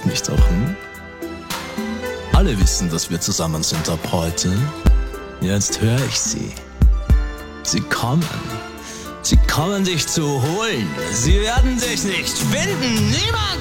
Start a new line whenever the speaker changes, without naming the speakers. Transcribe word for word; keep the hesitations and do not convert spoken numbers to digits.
nicht doch, hm? Alle wissen, dass wir zusammen sind ab heute. Jetzt höre ich sie. Sie kommen. Sie kommen dich zu holen. Sie werden dich nicht finden. Niemand!